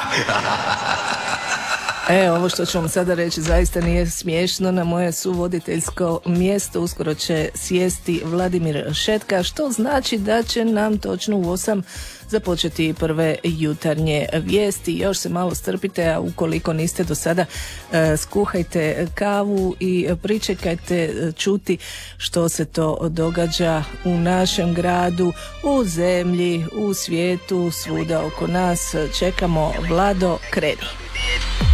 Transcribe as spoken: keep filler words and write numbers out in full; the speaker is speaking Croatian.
E, ovo što ću vam sada reći zaista nije smiješno. Na moje suvoditeljsko mjesto uskoro će sjesti Vladimir Šetka, što znači da će nam točno u osam započeti prve jutarnje vijesti. Još se malo strpite, a ukoliko niste do sada, e, skuhajte kavu i pričekajte čuti što se to događa u našem gradu, u zemlji, u svijetu, svuda oko nas. Čekamo. Vlado, kreni.